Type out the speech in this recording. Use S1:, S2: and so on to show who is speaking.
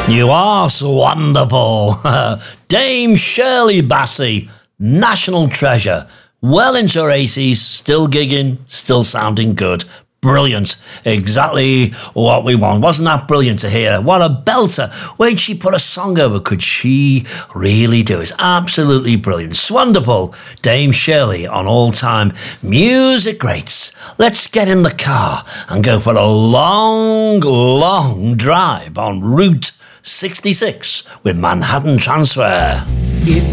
S1: You are so wonderful. Dame Shirley Bassey, national treasure. Well into her 80s, still gigging, still sounding good. Brilliant. Exactly what we want. Wasn't that brilliant to hear? What a belter. When she put a song over, could she really do it? Absolutely brilliant. It's wonderful. Dame Shirley on all-time music greats. Let's get in the car and go for a long, long drive on Route 66 with Manhattan Transfer.
S2: If